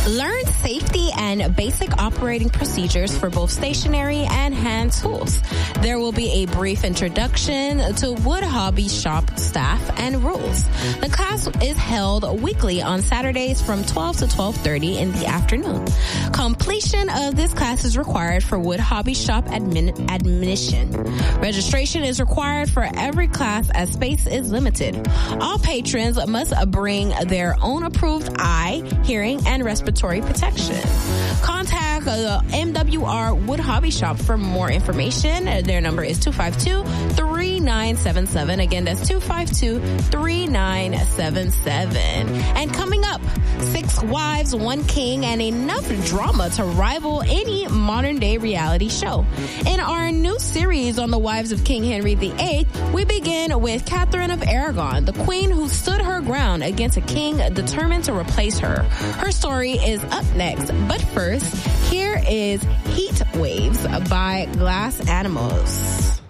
Learn safety and basic operating procedures for both stationary and hand tools. There will be a brief introduction to Wood Hobby Shop staff and rules. The class is held weekly on Saturdays from 12 to 12:30 in the afternoon. Completion of this class is required for Wood Hobby Shop admission. Registration is required for every class as space is limited. All patrons must bring their own approved eye, hearing, and respiratory protection. Contact the MWR Wood Hobby Shop for more information. Their number is 252-3977. Again, that's 252-3977. And coming up, 6 Wives, 1 King, and enough drama to rival any modern-day reality show. In our new series on the wives of King Henry VIII, we begin with Catherine of Aragon, the queen who stood her ground against a king determined to replace her. Her story is up next, but first, here is Heat Waves by Glass Animals.